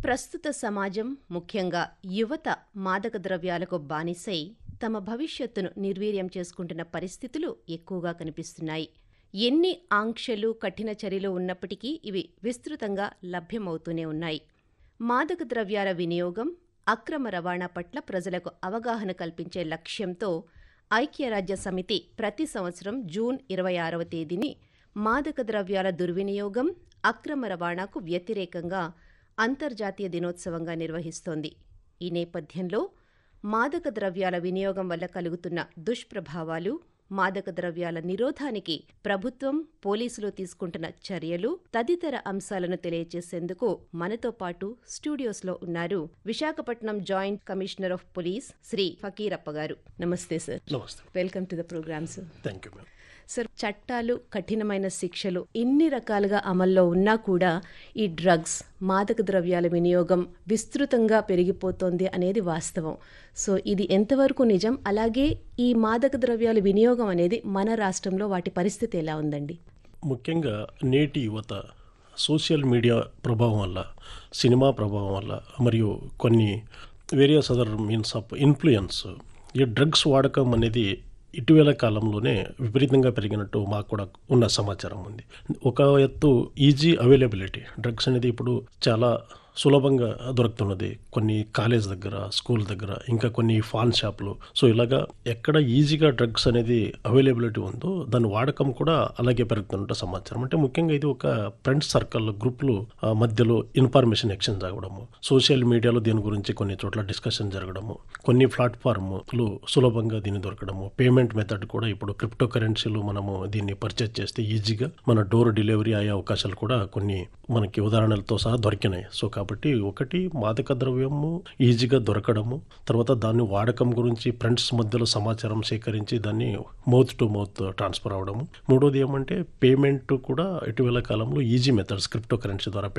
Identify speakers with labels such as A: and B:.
A: ప్రస్తుత సమాజం, ముఖ్యంగా యువత మాదక ద్రవ్యాలకు బానిసై తమ భవిష్యత్తును నిర్వీర్యం చేసుకుంటున్న పరిస్థితులు ఎక్కువగా కనిపిస్తున్నాయి. ఎన్ని ఆంక్షలు, కఠిన చర్యలు ఉన్నప్పటికీ ఇవి విస్తృతంగా లభ్యమవుతూనే ఉన్నాయి. మాదక ద్రవ్యాల వినియోగం, అక్రమ రవాణా పట్ల ప్రజలకు అవగాహన కల్పించే లక్ష్యంతో ఐక్యరాజ్య సమితి ప్రతి సంవత్సరం జూన్ 26వ తేదీని మాదక ద్రవ్యాల దుర్వినియోగం, అక్రమ రవాణాకు వ్యతిరేకంగా అంతర్జాతీయ దినోత్సవంగా నిర్వహిస్తోంది. ఈ నేపథ్యంలో మాదక ద్రవ్యాల వినియోగం వల్ల కలుగుతున్న దుష్ప్రభావాలు, మాదక ద్రవ్యాల నిరోధానికి ప్రభుత్వం, పోలీసులు తీసుకుంటున్న చర్యలు తదితర అంశాలను తెలియజేసేందుకు మనతో పాటు స్టూడియోస్లో ఉన్నారు Visakhapatnam joint commissioner of police Shri Fakirappa గారు. నమస్తే సార్.
B: నమస్తే.
A: Welcome to the programme sir.
B: Thank you ma'am.
A: Sir, చట్టాలు, కఠినమైన శిక్షలు ఇన్ని రకాలుగా అమల్లో ఉన్నా కూడా ఈ డ్రగ్స్, మాదక ద్రవ్యాల వినియోగం విస్తృతంగా పెరిగిపోతోంది అనేది వాస్తవం. సో ఇది ఎంతవరకు నిజం? అలాగే ఈ మాదక ద్రవ్యాల వినియోగం అనేది మన రాష్ట్రంలో వాటి పరిస్థితి ఎలా ఉందండి?
B: ముఖ్యంగా నేటి యువత సోషల్ మీడియా ప్రభావం వల్ల, సినిమా ప్రభావం వల్ల మరియు కొన్ని various other means of influence ఈ డ్రగ్స్ వాడకం అనేది ఇటీవల కాలంలోనే విపరీతంగా పెరిగినట్టు మాకు కూడా ఉన్న సమాచారం ఉంది. ఒక ఎత్తు ఈజీ అవైలబిలిటీ, డ్రగ్స్ అనేది ఇప్పుడు చాలా సులభంగా దొరుకుతున్నది. కొన్ని కాలేజ్ దగ్గర, స్కూల్ దగ్గర, ఇంకా కొన్ని పాన్ షాపులు. సో ఇలాగా ఎక్కడ ఈజీగా డ్రగ్స్ అనేది అవైలబిలిటీ ఉందో దాని వాడకం కూడా అలాగే పెరుగుతున్నట్టు సమాచారం. అంటే ముఖ్యంగా ఇది ఒక ఫ్రెండ్స్ సర్కిల్, గ్రూపులు మధ్యలో ఇన్ఫర్మేషన్ ఎక్స్చేంజ్ అవ్వడము, సోషల్ మీడియాలో దీని గురించి కొన్ని చోట్ల డిస్కషన్ జరగడము, కొన్ని ప్లాట్ఫామ్లు సులభంగా దీన్ని దొరకడము, పేమెంట్ మెథడ్ కూడా ఇప్పుడు క్రిప్టో కరెన్సీలు మనము దీన్ని పర్చేజ్ చేస్తే ఈజీగా మన డోర్ డెలివరీ అయ్యే అవకాశాలు కూడా కొన్ని మనకి ఉదాహరణలతో సహా దొరికినాయి. సో కాబట్టి ఒకటి మాదక ద్రవ్యము ఈజీగా దొరకడము, తర్వాత దాన్ని వాడకం గురించి ఫ్రెండ్స్ మధ్యలో సమాచారం సేకరించి దాన్ని మౌత్ టు మౌత్ ట్రాన్స్ఫర్ అవ్వడము. మూడోది ఏమంటే పేమెంట్ కూడా ఇటీవల కాలంలో ఈజీ మెథడ్స్, క్రిప్టో కరెన్సీ ద్వారా